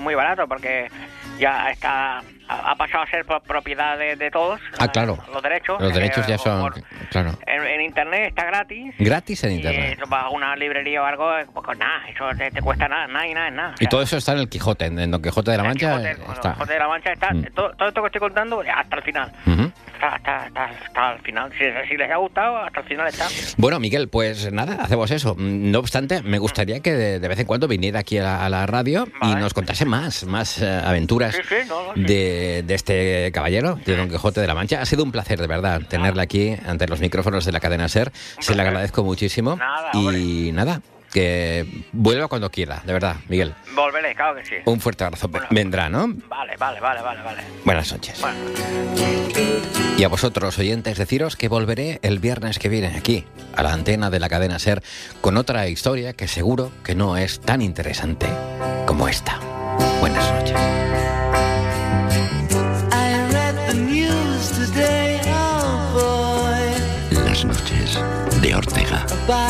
muy barato porque ya ha pasado a ser propiedad de todos. Claro. Los derechos. Los derechos ya son, claro. En internet está gratis. Gratis en internet. Y vas a una librería o algo, pues nada, eso te cuesta nada. Y todo eso está en el Quijote, en Don Quijote de la Mancha. El Quijote de la Mancha está, todo esto que estoy contando, hasta el final. Hasta el final. Si les ha gustado, hasta el final está. Bueno, Miguel, pues nada, hacemos eso. No obstante, me gustaría que de vez en cuando viniera aquí a la radio y nos contase más aventuras de este caballero, de Don Quijote de la Mancha. Ha sido un placer, de verdad, tenerle aquí ante los micrófonos de la cadena SER. Se le agradezco muchísimo. Nada, que vuelva cuando quiera, de verdad, Miguel. Volveré, claro que sí. Un fuerte abrazo. Bueno, vendrá, ¿no? Vale. Buenas noches. Bueno. Y a vosotros, oyentes, deciros que volveré el viernes que viene aquí, a la antena de la cadena SER, con otra historia que seguro que no es tan interesante como esta. Buenas noches. Las noches de Ortega.